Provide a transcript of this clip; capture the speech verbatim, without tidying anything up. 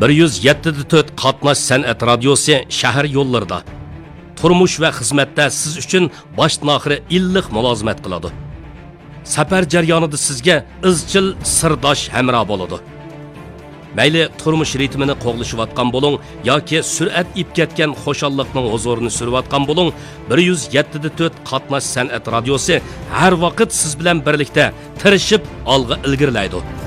bir yuz yetti to'rt qatnash san'at radiosi shahar yo'llarida turmush va xizmatda siz uchun boshdan oxiri illiq mulozimat qiladi. Safar jarayonida sizga izchil sirdosh hamroh bo'ladi. Mayli turmush ritmini qo'g'lishayotgan bo'ling yoki sur'at ib ketgan xo'shallikning huzurini surayotgan bo'ling, bir yuz yetti to'rt qatnash san'at radiosi har vaqt siz bilan birlikda tirishib olg'a ilgirlaydi.